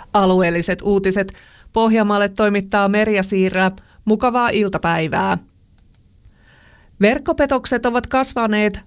Alueelliset uutiset Pohjanmaalle toimittaa Merja Siirä. Mukavaa iltapäivää. Verkkopetokset ovat kasvaneet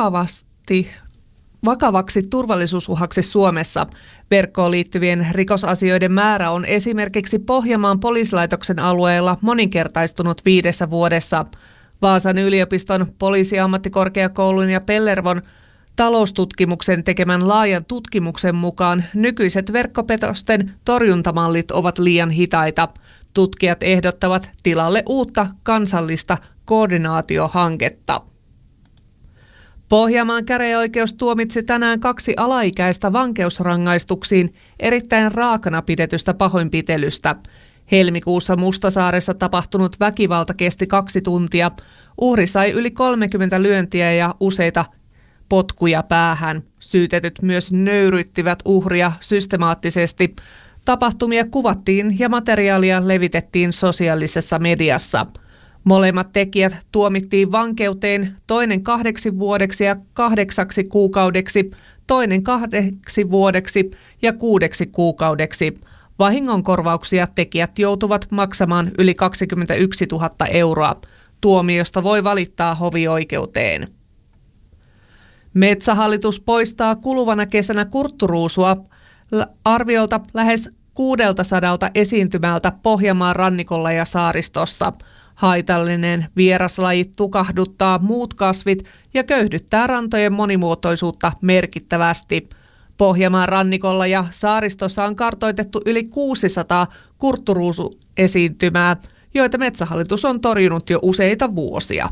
vakavaksi turvallisuusuhaksi Suomessa. Verkkoon liittyvien rikosasioiden määrä on esimerkiksi Pohjanmaan poliisilaitoksen alueella moninkertaistunut 5 vuodessa. Vaasan yliopiston poliisiammattikorkeakoulun ja Pellervon taloustutkimuksen tekemän laajan tutkimuksen mukaan nykyiset verkkopetosten torjuntamallit ovat liian hitaita. Tutkijat ehdottavat tilalle uutta kansallista koordinaatiohanketta. Pohjanmaan käräjäoikeus tuomitsi tänään 2 alaikäistä vankeusrangaistuksiin erittäin raakana pidetystä pahoinpitelystä. Helmikuussa Mustasaaressa tapahtunut väkivalta kesti 2 tuntia. Uhri sai yli 30 lyöntiä ja useita potkuja päähän. Syytetyt myös nöyryttivät uhria systemaattisesti. Tapahtumia kuvattiin ja materiaalia levitettiin sosiaalisessa mediassa. Molemmat tekijät tuomittiin vankeuteen, toinen 8 vuodeksi ja 8 kuukaudeksi, toinen 2 vuodeksi ja 6 kuukaudeksi. Vahingonkorvauksia tekijät joutuvat maksamaan yli 21 000 euroa. Tuomiosta voi valittaa hovioikeuteen. Metsähallitus poistaa kuluvana kesänä kurtturuusua arviolta lähes 600 esiintymältä Pohjanmaan rannikolla ja saaristossa. Haitallinen vieraslaji tukahduttaa muut kasvit ja köyhdyttää rantojen monimuotoisuutta merkittävästi. Pohjanmaan rannikolla ja saaristossa on kartoitettu yli 600 kurtturuusuesiintymää, joita Metsähallitus on torjunut jo useita vuosia.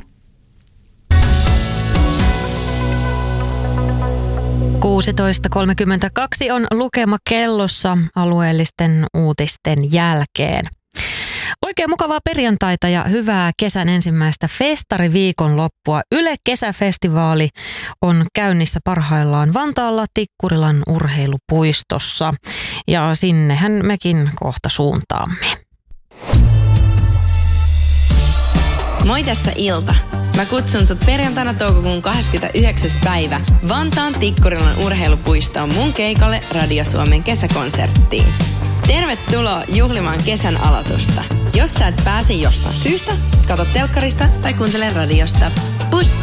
16.32 on lukema kellossa alueellisten uutisten jälkeen. Oikein mukavaa perjantaita ja hyvää kesän ensimmäistä festariviikonloppua. Yle Kesäfestivaali on käynnissä parhaillaan Vantaalla Tikkurilan urheilupuistossa ja sinnehän mekin kohta suuntaamme. Moi, tässä Ilta. Mä kutsun sut perjantaina toukokuun 29. päivä Vantaan Tikkurilan urheilupuistoon mun keikalle Radio Suomen kesäkonserttiin. Tervetuloa juhlimaan kesän aloitusta. Jos sä et pääse jostain syystä, katso telkkarista tai kuuntele radiosta. Pus!